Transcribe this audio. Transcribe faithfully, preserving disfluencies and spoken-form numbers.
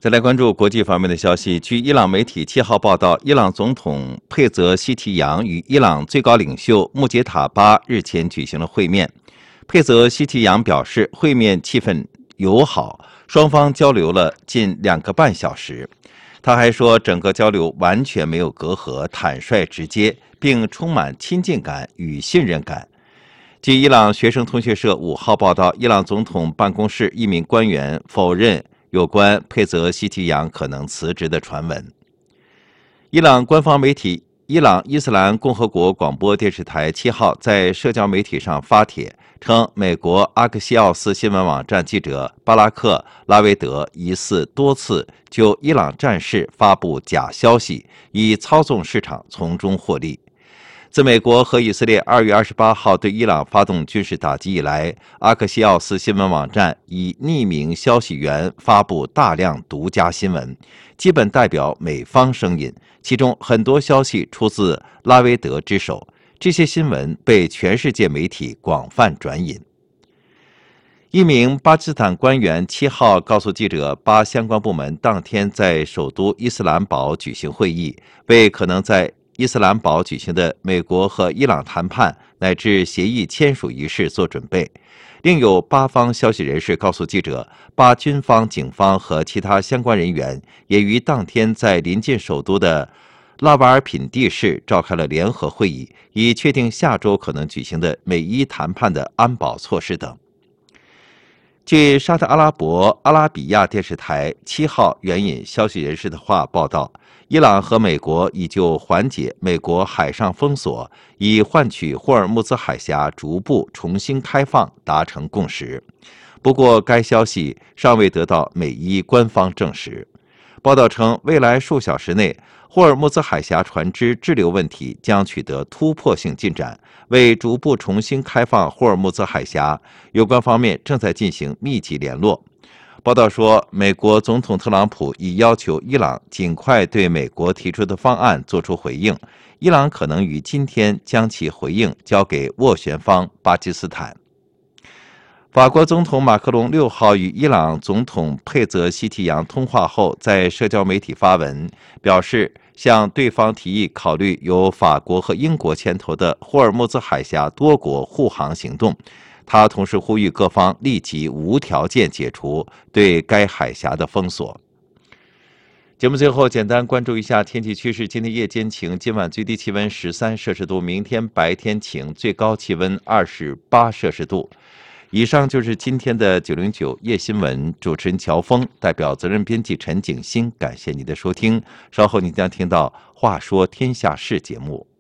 再来关注国际方面的消息。据伊朗媒体七号报道，伊朗总统佩泽希提扬与伊朗最高领袖穆杰塔巴日前举行了会面。佩泽希提扬表示，会面气氛友好，双方交流了近两个半小时。他还说，整个交流完全没有隔阂，坦率直接，并充满亲近感与信任感。据伊朗学生通讯社五号报道，伊朗总统办公室一名官员否认有关佩泽希提扬可能辞职的传闻。伊朗官方媒体伊朗伊斯兰共和国广播电视台七号在社交媒体上发帖称，美国阿克西奥斯新闻网站记者巴拉克·拉维德疑似多次就伊朗战事发布假消息，以操纵市场从中获利。自美国和以色列二月二十八号对伊朗发动军事打击以来，阿克西奥斯新闻网站以匿名消息源发布大量独家新闻，基本代表美方声音，其中很多消息出自拉维德之手。这些新闻被全世界媒体广泛转引。一名巴基斯坦官员七号告诉记者，巴相关部门当天在首都伊斯兰堡举行会议，为可能在伊斯兰堡举行的美国和伊朗谈判乃至协议签署仪式做准备。另有巴方消息人士告诉记者，巴军方、警方和其他相关人员也于当天在临近首都的拉瓦尔品第市召开了联合会议，以确定下周可能举行的美伊谈判的安保措施等。据沙特阿拉伯阿拉比亚电视台七号援引消息人士的话报道，伊朗和美国已就缓解美国海上封锁，以换取霍尔木兹海峡逐步重新开放达成共识。不过，该消息尚未得到美伊官方证实。报道称，未来数小时内，霍尔木兹海峡船只滞留问题将取得突破性进展。为逐步重新开放霍尔木兹海峡，有关方面正在进行密集联络。报道说，美国总统特朗普已要求伊朗尽快对美国提出的方案作出回应，伊朗可能于今天将其回应交给斡旋方巴基斯坦。法国总统马克龙六号与伊朗总统佩泽希提扬通话后，在社交媒体发文，表示向对方提议考虑由法国和英国牵头的霍尔木兹海峡多国护航行动。他同时呼吁各方立即无条件解除对该海峡的封锁。节目最后简单关注一下天气趋势，今天夜间晴，今晚最低气温十三摄氏度，明天白天晴，最高气温二十八摄氏度。以上就是今天的九零九夜新闻，主持人乔峰，代表责任编辑陈景欣，感谢您的收听。稍后您将听到《话说天下事》节目。